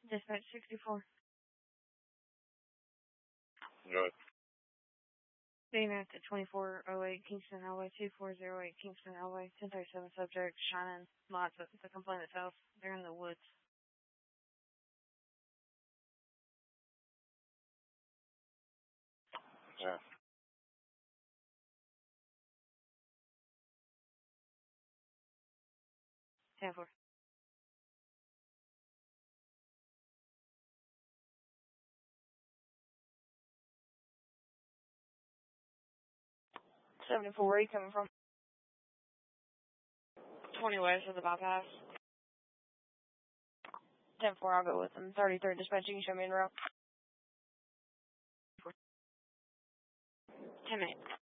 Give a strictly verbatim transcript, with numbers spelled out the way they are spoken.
Dispatch sixty-four. Good. Being at the twenty-four oh eight Kingston Highway, two four oh eight Kingston Highway, ten thirty-seven subject, shining lights at the complainant's house. They're in the woods. Yeah. ten four. seventy-four, where are you coming from? twenty west of the bypass. ten four, I'll go with them. thirty-three dispatch, you can show me in route. ten eight.